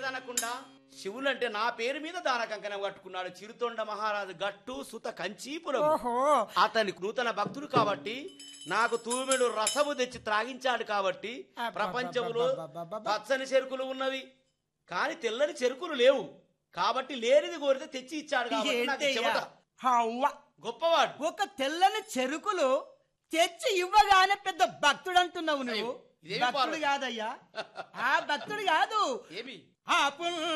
లేదనకుండా శివులంటే నా పేరు మీద దాన కంకణం కట్టుకున్నాడు చిరుతొండ మహారాజు గట్టు సుత కంచీపురం. అతని నూతన భక్తుడు కాబట్టి నాకు తూమెడు రసము తెచ్చి త్రాగించాడు కాబట్టి ప్రపంచంలో పచ్చని చెరుకులు ఉన్నవి కాని తెల్లని చెరుకులు లేవు కాబట్టి లేనిది కోరితే తెచ్చి ఇచ్చాడు కాబట్టి నాకు చెమట గొప్పవాడు. ఒక తెల్లని చెరుకులు తెచ్చి ఇవ్వగానే పెద్ద భక్తుడు అంటున్నావు నువ్వు. భక్తుడు కాదయ్యా, ఆ భక్తుడు కాదు. ఏమి